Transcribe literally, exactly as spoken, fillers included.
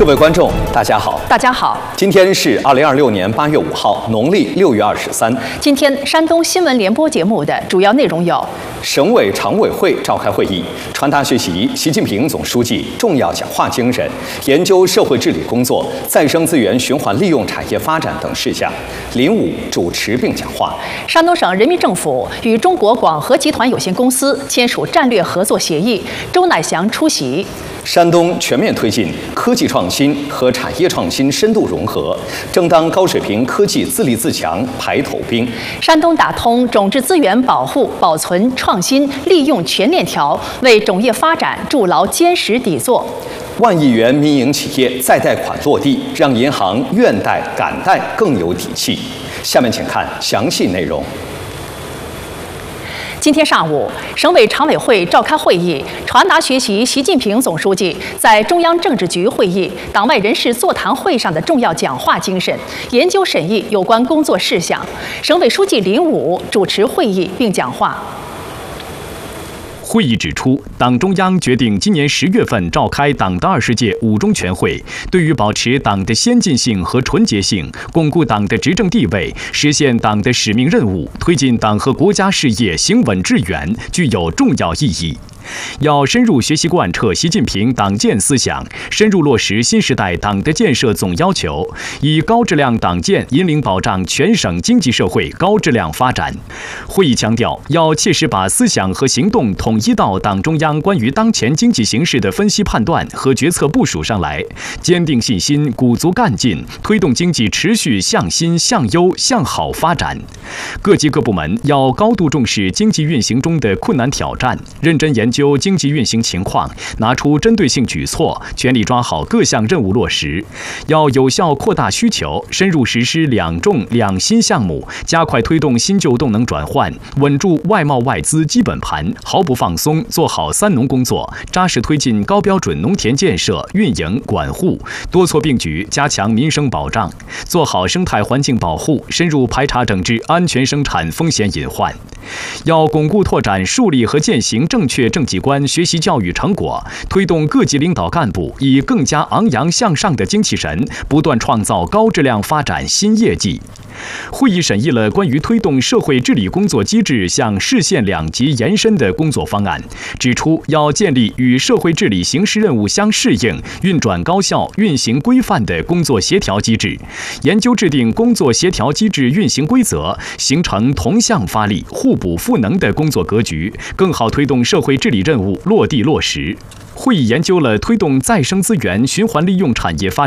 各位观众，大家好。 大家好， 今天是二零二六年八月五号，农历六月二十三。 今天山东新闻联播节目的主要内容有： 省委常委会召开会议，传达学习习近平总书记重要讲话精神，研究社会治理工作、再生资源循环利用产业发展等事项。林武主持并讲话。 山东省人民政府与中国广核集团有限公司签署战略合作协议，周乃祥出席。 山东全面推进科技创新和产业创新深度融合，争当高水平科技自立自强排头兵。 山东打通种质资源保护、保存、创新、利用全链条，为种业发展筑牢坚实底座。 万亿元民营企业再贷款落地，让银行愿贷敢贷更有底气。下面请看详细内容。 今天上午，省委常委会召开会议，传达学习习近平总书记在中央政治局会议、党外人士座谈会上的重要讲话精神，研究审议有关工作事项。省委书记林武主持会议并讲话。 会议指出，党中央决定今年十月份召开党的二十届五中全会，对于保持党的先进性和纯洁性，巩固党的执政地位，实现党的使命任务，推进党和国家事业行稳致远，具有重要意义。要深入学习贯彻习近平党建思想，深入落实新时代党的建设总要求，以高质量党建引领保障全省经济社会高质量发展。会议强调，要切实把思想和行动统一到党中央关于当前经济形势的分析判断和决策部署上来，坚定信心，鼓足干劲，推动经济持续向新、向优、向好发展。各级各部门要高度重视经济运行中的困难挑战，认真研究究经济运行情况，拿出针对性举措，全力抓好各项任务落实。要有效扩大需求，深入实施两重两新项目，加快推动新旧动能转换，稳住外贸外资基本盘，毫不放松做好三农工作，扎实推进高标准农田建设、运营、管护，多措并举加强民生保障，做好生态环境保护，深入排查整治安全生产风险隐患。要巩固拓展树立和践行正确政绩观学习教育成果，推动各级领导干部以更加昂扬向上的精气神，不断创造高质量发展新业绩。会议审议了关于推动社会治理工作机制向市县两级延伸的工作方案，指出要建立与社会治理形势任务相适应、运转高效、运行规范的工作协调机制，研究制定工作协调机制运行规则，形成同向发力、互补赋能的工作格局，更好推动社会治理任务落地落实。会议研究了推动再生资源循环利用产业发展